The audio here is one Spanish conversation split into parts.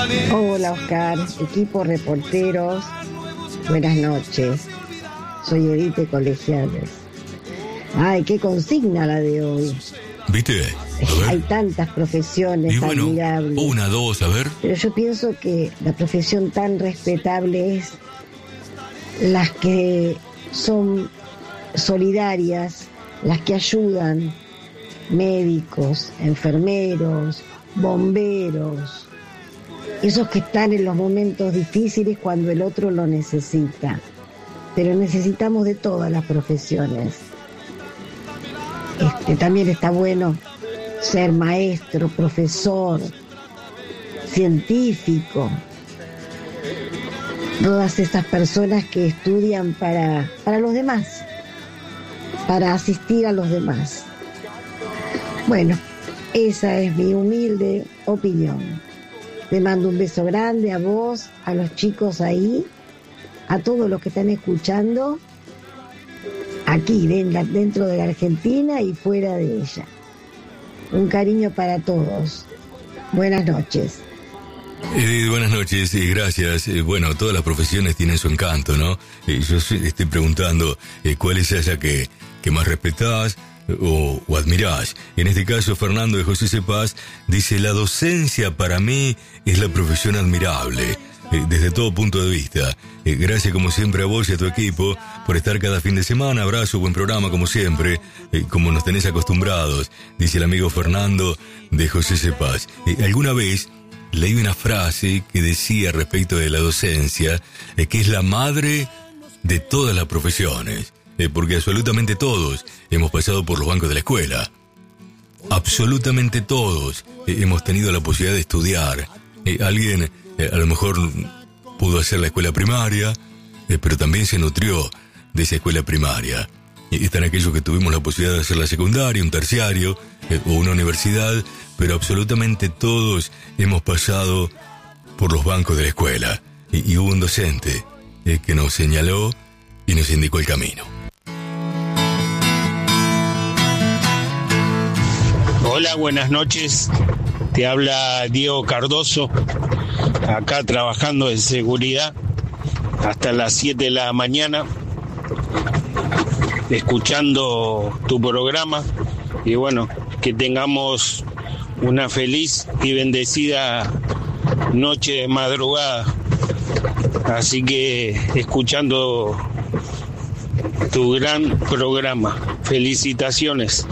Hola Oscar, equipo reporteros, buenas noches. Soy Edith Colegiales. Ay, qué consigna la de hoy. ¿Viste? Hay tantas profesiones admirables. Una, dos, a ver. Pero yo pienso que la profesión tan respetable es las que son solidarias, las que ayudan, médicos, enfermeros, bomberos, esos que están en los momentos difíciles cuando el otro lo necesita. Pero necesitamos de todas las profesiones. También está bueno ser maestro, profesor, científico. Todas esas personas que estudian para los demás, para asistir a los demás. Bueno, esa es mi humilde opinión. Te mando un beso grande a vos, a los chicos ahí, a todos los que están escuchando, aquí dentro de la Argentina y fuera de ella. Un cariño para todos. Buenas noches. Buenas noches y gracias. Bueno, todas las profesiones tienen su encanto, ¿no? Yo estoy preguntando cuál es esa que más respetás o admirás. En este caso, Fernando de José C. Paz dice: la docencia para mí es la profesión admirable, desde todo punto de vista. Gracias como siempre a vos y a tu equipo por estar cada fin de semana. Abrazo, buen programa como siempre, como nos tenés acostumbrados, dice el amigo Fernando de José C. Paz. Alguna vez leí una frase que decía respecto de la docencia, que es la madre de todas las profesiones, porque absolutamente todos hemos pasado por los bancos de la escuela. Absolutamente todos hemos tenido la posibilidad de estudiar. Alguien a lo mejor pudo hacer la escuela primaria, pero también se nutrió de esa escuela primaria. Están aquellos que tuvimos la posibilidad de hacer la secundaria, un terciario o una universidad, pero absolutamente todos hemos pasado por los bancos de la escuela. Y hubo un docente que nos señaló y nos indicó el camino. Hola, buenas noches. Te habla Diego Cardoso, acá trabajando en seguridad hasta las 7 de la mañana, escuchando tu programa. Y bueno, que tengamos una feliz y bendecida noche de madrugada. Así que escuchando tu gran programa. Felicitaciones.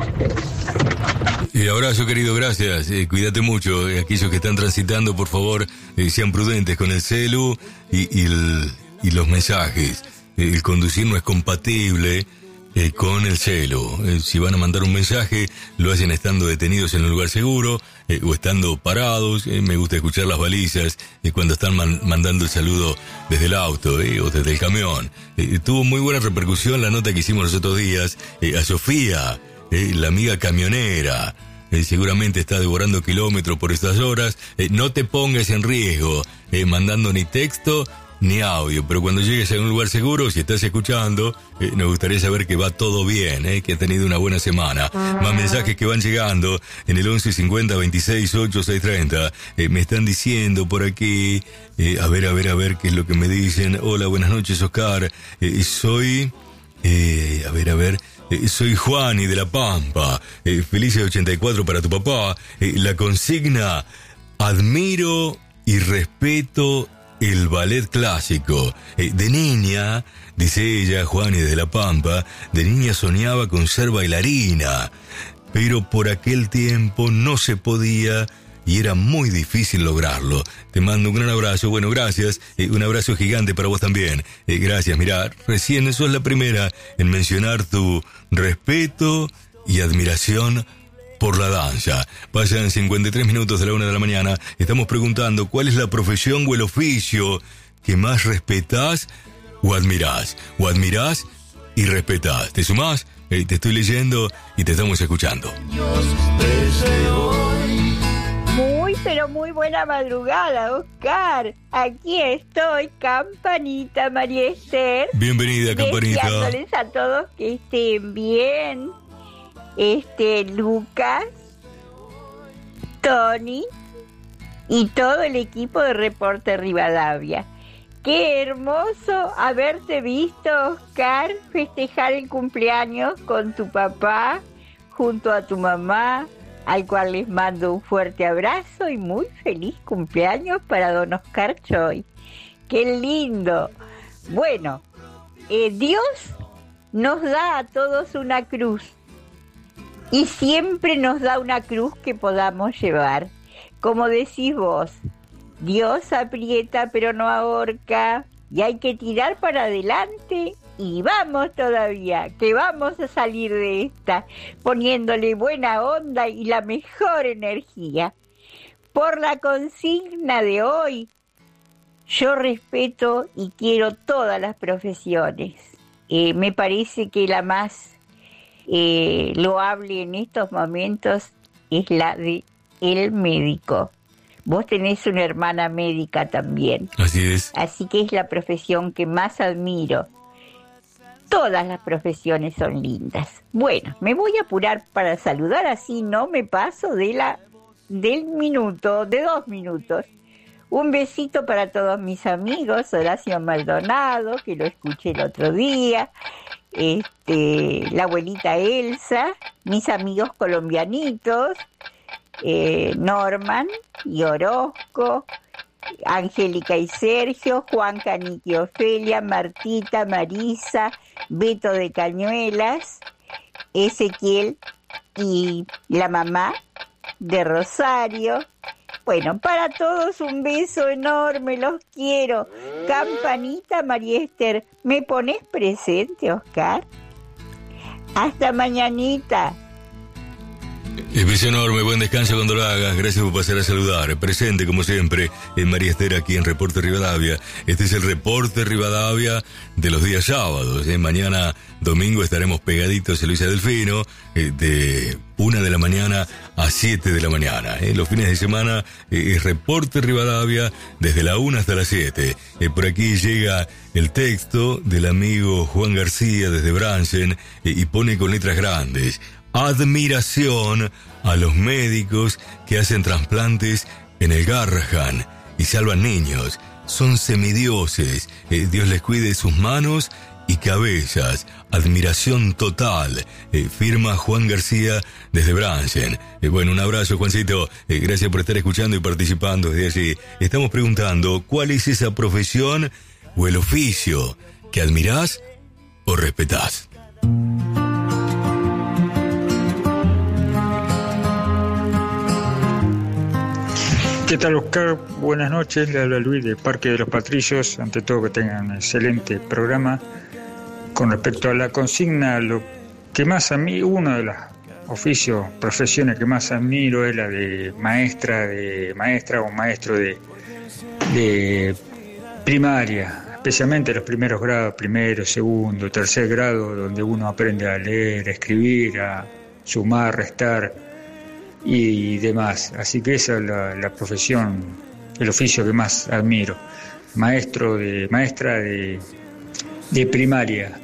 Abrazo, querido, gracias. Cuídate mucho. Aquellos que están transitando, por favor, sean prudentes con el celu y los mensajes. El conducir no es compatible con el celu. Si van a mandar un mensaje, lo hacen estando detenidos en un lugar seguro o estando parados. Me gusta escuchar las balizas cuando están mandando el saludo desde el auto o desde el camión. Tuvo muy buena repercusión la nota que hicimos los otros días a Sofía, la amiga camionera. Seguramente está devorando kilómetros por estas horas. No te pongas en riesgo mandando ni texto ni audio, pero cuando llegues a un lugar seguro, si estás escuchando, nos gustaría saber que va todo bien, que ha tenido una buena semana. Más mensajes que van llegando en el 11 50 26 8 630. Me están diciendo por aquí, a ver qué es lo que me dicen. Hola, buenas noches, Oscar. Soy Juani de La Pampa. Felices 84 para tu papá. La consigna: admiro y respeto el ballet clásico. De niña, dice ella, Juani de La Pampa, de niña soñaba con ser bailarina, pero por aquel tiempo no se podía y era muy difícil lograrlo. Te mando un gran abrazo. Bueno, gracias. Un abrazo gigante para vos también. Gracias. Mirá, recién sos la primera en mencionar tu respeto y admiración por la danza. Pasan 53 minutos de la 1 de la mañana. Estamos preguntando cuál es la profesión o el oficio que más respetás o admirás. O admirás y respetás. ¿Te sumás? Te estoy leyendo y te estamos escuchando. Pero muy buena madrugada, Oscar. Aquí estoy, Campanita, María Esther. Bienvenida, Campanita. Deseándoles a todos que estén bien. Lucas, Tony, y todo el equipo de Reporte Rivadavia. Qué hermoso haberte visto, Oscar, festejar el cumpleaños con tu papá, junto a tu mamá, al cual les mando un fuerte abrazo y muy feliz cumpleaños para don Oscar Choi. ¡Qué lindo! Bueno, Dios nos da a todos una cruz y siempre nos da una cruz que podamos llevar. Como decís vos, Dios aprieta pero no ahorca y hay que tirar para adelante. Y vamos todavía, que vamos a salir de esta poniéndole buena onda y la mejor energía. Por la consigna de hoy, yo respeto y quiero todas las profesiones. Me parece que la más loable en estos momentos es la de el médico. Vos tenés una hermana médica también. Así es. Así que es la profesión que más admiro. Todas las profesiones son lindas. Bueno, me voy a apurar para saludar, así no me paso de 2 minutos. Un besito para todos mis amigos, Horacio Maldonado, que lo escuché el otro día, la abuelita Elsa, mis amigos colombianitos, Norman y Orozco, Angélica y Sergio, Juan, Canique, Ofelia, Martita, Marisa, Beto de Cañuelas, Ezequiel y la mamá de Rosario. Bueno, para todos un beso enorme, los quiero. Campanita, María Esther, ¿me pones presente, Oscar? Hasta mañanita. Beso enorme, buen descanso cuando lo hagas. Gracias por pasar a saludar. Presente, como siempre, en María Esther aquí en Reporte Rivadavia. Este es el Reporte Rivadavia de los días sábados. Mañana, domingo, estaremos pegaditos en Luisa Delfino, de 1 de la mañana a 7 de la mañana. Los fines de semana es Reporte Rivadavia desde la 1 hasta las 7. Por aquí llega el texto del amigo Juan García desde Bransen y pone con letras grandes: admiración a los médicos que hacen trasplantes en el Garrahan y salvan niños. Son semidioses. Dios les cuide sus manos y cabezas. Admiración total. Firma Juan García desde Bransen. Bueno, un abrazo, Juancito. Gracias por estar escuchando y participando desde allí. Estamos preguntando, ¿cuál es esa profesión o el oficio que admirás o respetás? ¿Qué tal, Oscar? Buenas noches, le habla Luis de Parque de los Patricios. Ante todo, que tengan un excelente programa. Con respecto a la consigna, lo que más a mí, uno de los oficios, profesiones que más admiro es la de maestra o maestro de primaria, especialmente los primeros grados, primero, segundo, tercer grado, donde uno aprende a leer, a escribir, a sumar, restar y demás. Así que esa es la profesión, el oficio que más admiro. Maestra de primaria.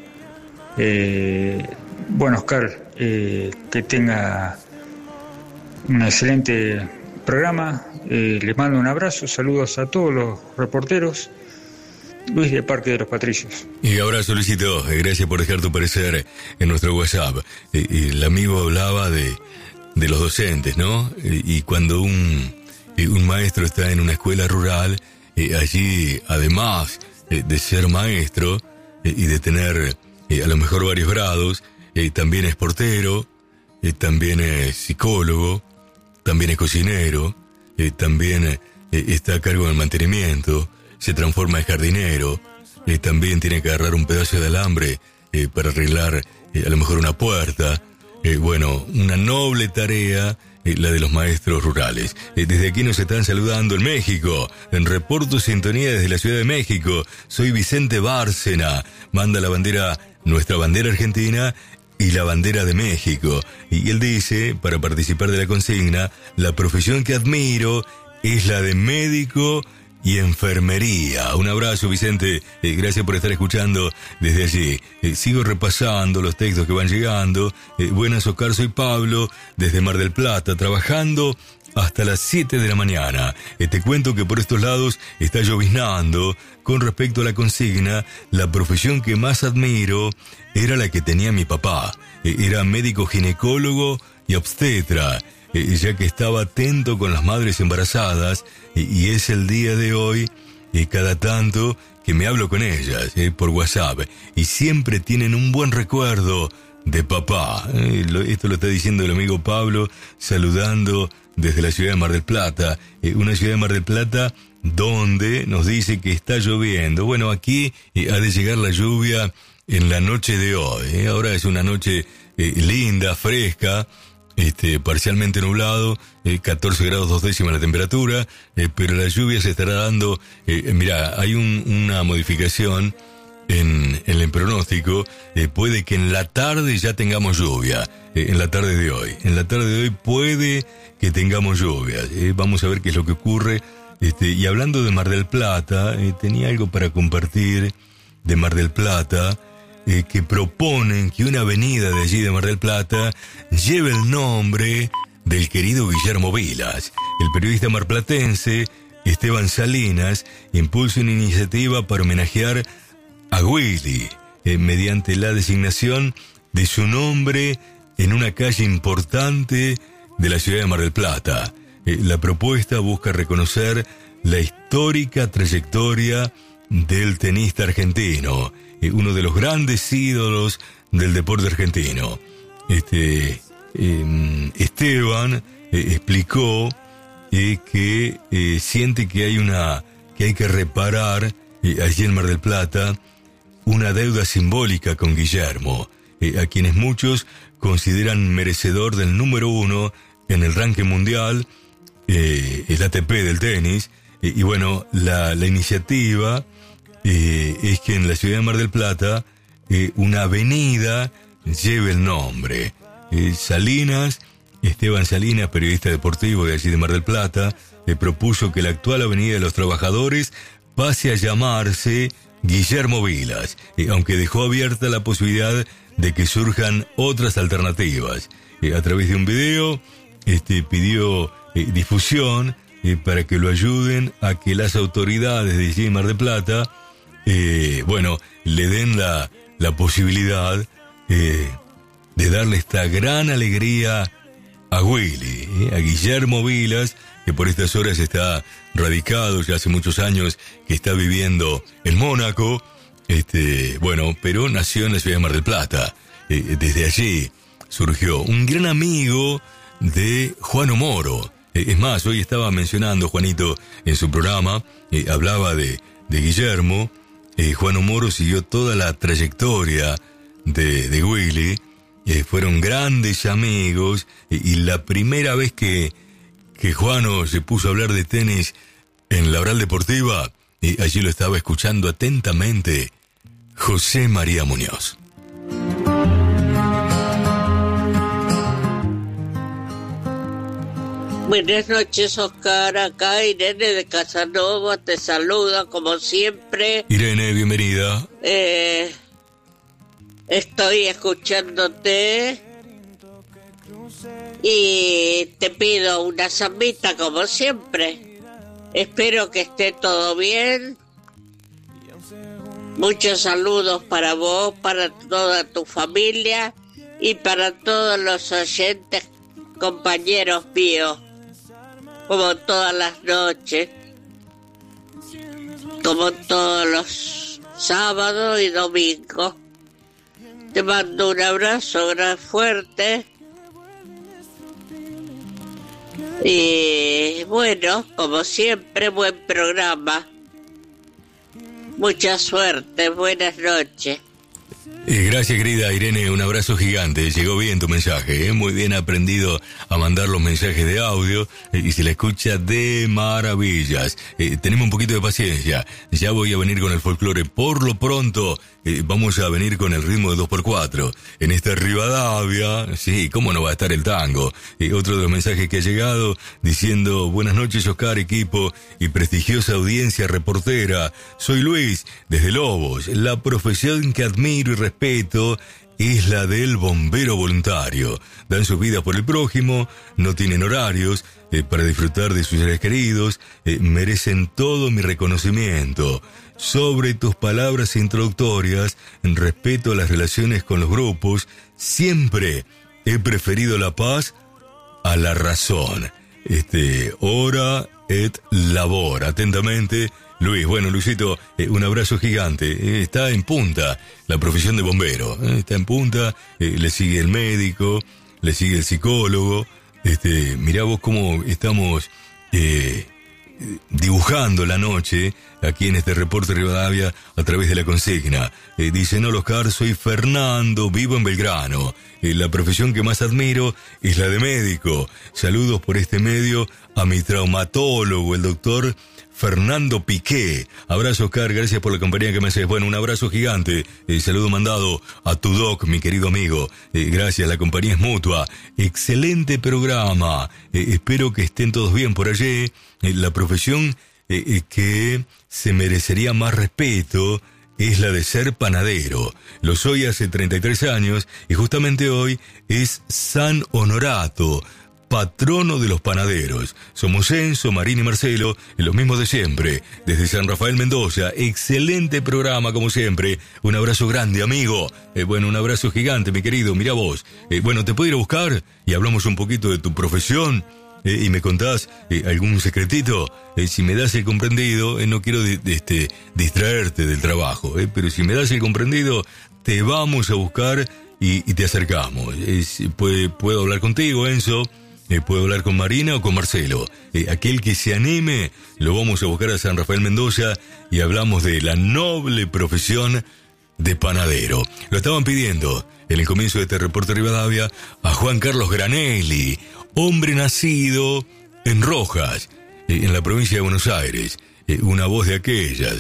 Bueno, Oscar, que tenga un excelente programa. Les mando un abrazo, saludos a todos los reporteros. Luis de Parque de los Patricios. Y abrazo, Luisito. Gracias por dejar tu parecer en nuestro WhatsApp. El amigo hablaba de los docentes, ¿no? Y cuando un maestro está en una escuela rural, allí, además de ser maestro y de tener a lo mejor varios grados, también es portero, también es psicólogo, también es cocinero, también está a cargo del mantenimiento, se transforma en jardinero, también tiene que agarrar un pedazo de alambre para arreglar a lo mejor una puerta. Bueno, una noble tarea, la de los maestros rurales. Desde aquí nos están saludando en México, en Reporto Sintonía desde la Ciudad de México. Soy Vicente Bárcena, manda la bandera, nuestra bandera argentina y la bandera de México. Y él dice, para participar de la consigna, la profesión que admiro es la de médico y enfermería. Un abrazo, Vicente, gracias por estar escuchando desde allí. Sigo repasando los textos que van llegando. Buenas, Oscar, soy Pablo, desde Mar del Plata, trabajando hasta las 7 de la mañana. Te cuento que por estos lados está lloviznando. Con respecto a la consigna, la profesión que más admiro era la que tenía mi papá. Era médico ginecólogo y obstetra, ya que estaba atento con las madres embarazadas, y es el día de hoy, cada tanto que me hablo con ellas por WhatsApp, y siempre tienen un buen recuerdo de papá. Esto lo está diciendo el amigo Pablo, saludando desde la ciudad de Mar del Plata, una ciudad de Mar del Plata donde nos dice que está lloviendo. Bueno, aquí ha de llegar la lluvia en la noche de hoy. Ahora es una noche linda, fresca, parcialmente nublado, 14 grados 2 décimas la temperatura, pero la lluvia se estará dando. Mirá, hay una modificación en el pronóstico. Puede que en la tarde ya tengamos lluvia, en la tarde de hoy. En la tarde de hoy puede que tengamos lluvias. Vamos a ver qué es lo que ocurre. Y hablando de Mar del Plata, tenía algo para compartir de Mar del Plata, que proponen que una avenida de allí de Mar del Plata lleve el nombre del querido Guillermo Vilas. El periodista marplatense Esteban Salinas impulsa una iniciativa para homenajear a Willy, mediante la designación de su nombre en una calle importante de la ciudad de Mar del Plata. La propuesta busca reconocer la histórica trayectoria del tenista argentino, uno de los grandes ídolos del deporte argentino. Esteban explicó que siente que hay que reparar allí en Mar del Plata una deuda simbólica con Guillermo, a quienes muchos consideran merecedor del número 1 en el ranking mundial, el ATP del tenis. Y bueno, la iniciativa es que en la ciudad de Mar del Plata una avenida lleve el nombre. Esteban Salinas, periodista deportivo de allí de Mar del Plata, propuso que la actual Avenida de los Trabajadores pase a llamarse Guillermo Vilas, aunque dejó abierta la posibilidad de que surjan otras alternativas. A través de un video, pidió difusión para que lo ayuden a que las autoridades de allí de Mar del Plata, le den la posibilidad de darle esta gran alegría a Willy, a Guillermo Vilas, que por estas horas está radicado, ya hace muchos años que está viviendo en Mónaco, pero nació en la ciudad de Mar del Plata. Desde allí surgió un gran amigo de Juan Moro. Es más, hoy estaba mencionando Juanito en su programa, hablaba de Guillermo. Juan Moro siguió toda la trayectoria de Willy. Fueron grandes amigos, y la primera vez que Juano se puso a hablar de tenis en la Oral Deportiva, allí lo estaba escuchando atentamente José María Muñoz. Buenas noches, Oscar. Acá Irene de Casanova te saluda como siempre. Irene, bienvenida. Estoy escuchándote y te pido una zambita como siempre. Espero que esté todo bien. Muchos saludos para vos, para toda tu familia y para todos los oyentes, compañeros míos, como todas las noches, como todos los sábados y domingos. Te mando un abrazo gran fuerte. Y bueno, como siempre, buen programa. Mucha suerte, buenas noches. Gracias, querida Irene, un abrazo gigante. Llegó bien tu mensaje, muy bien aprendido a mandar los mensajes de audio, y se la escucha de maravillas. Tenemos un poquito de paciencia, ya voy a venir con el folclore. Por lo pronto, vamos a venir con el ritmo de 2x4. En esta Rivadavia, sí, cómo no va a estar el tango. Otro de los mensajes que ha llegado diciendo: buenas noches, Oscar, equipo y prestigiosa audiencia reportera. Soy Luis, desde Lobos. La profesión que admiro y respeto es la del bombero voluntario. Dan sus vidas por el prójimo, no tienen horarios para disfrutar de sus seres queridos, merecen todo mi reconocimiento. Sobre tus palabras introductorias, en respeto a las relaciones con los grupos, siempre he preferido la paz a la razón. Ora et labor. Atentamente, Luis. Bueno, Luisito, un abrazo gigante. Está en punta la profesión de bombero. Está en punta, le sigue el médico, le sigue el psicólogo. Mirá vos cómo estamos dibujando la noche aquí en este reporte Rivadavia a través de la consigna. Dice: no, Oscar, soy Fernando, vivo en Belgrano. La profesión que más admiro es la de médico. Saludos por este medio a mi traumatólogo, el doctor Fernando Piqué. Abrazo, Oscar, gracias por la compañía que me haces. Bueno, un abrazo gigante. Saludo mandado a tu doc, mi querido amigo. Gracias, la compañía es mutua. Excelente programa. Espero que estén todos bien por allí. La profesión que se merecería más respeto es la de ser panadero. Lo soy hace 33 años y justamente hoy es San Honorato, patrono de los panaderos. Somos Enzo, Marín y Marcelo, los mismos de siempre, desde San Rafael, Mendoza. Excelente programa, como siempre. Un abrazo grande, amigo. Bueno, un abrazo gigante, mi querido. Mira vos. Bueno, te puedo ir a buscar y hablamos un poquito de tu profesión. Y me contás algún secretito. Si me das el comprendido, no quiero distraerte del trabajo, pero si me das el comprendido, te vamos a buscar y te acercamos. Puedo hablar contigo, Enzo. Puedo hablar con Marina o con Marcelo. Aquel que se anime, lo vamos a buscar a San Rafael, Mendoza, y hablamos de la noble profesión de panadero. Lo estaban pidiendo en el comienzo de este reporte Rivadavia a Juan Carlos Granelli, hombre nacido en Rojas, en la provincia de Buenos Aires. Una voz de aquellas,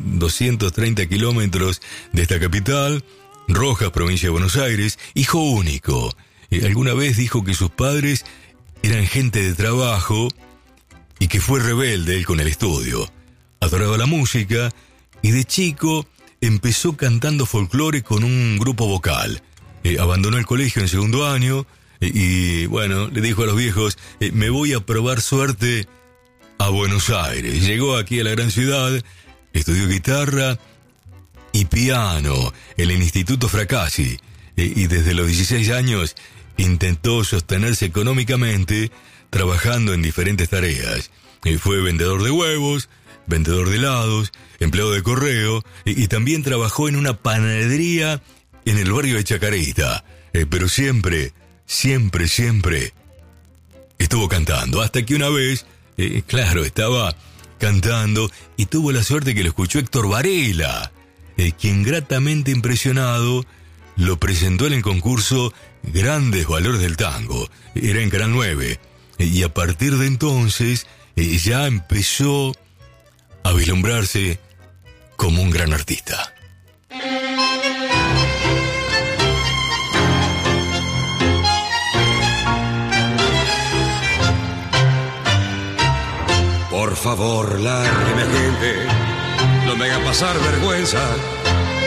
230 kilómetros de esta capital, Rojas, provincia de Buenos Aires, hijo único. Alguna vez dijo que sus padres eran gente de trabajo y que fue rebelde él con el estudio. Adoraba la música y de chico empezó cantando folclore con un grupo vocal. Abandonó el colegio en segundo año y bueno, le dijo a los viejos: me voy a probar suerte a Buenos Aires. Llegó aquí a la gran ciudad, estudió guitarra y piano en el Instituto Fracassi y desde los 16 años intentó sostenerse económicamente trabajando en diferentes tareas. Fue vendedor de huevos, vendedor de helados, empleado de correo y también trabajó en una panadería en el barrio de Chacarita. Pero siempre estuvo cantando, hasta que una vez, estaba cantando y tuvo la suerte que lo escuchó Héctor Varela, quien gratamente impresionado lo presentó en el concurso Grandes Valores del Tango. Era en Canal 9 y a partir de entonces ya empezó a vislumbrarse como un gran artista. Por favor, lárgueme, gente, no me haga pasar vergüenza.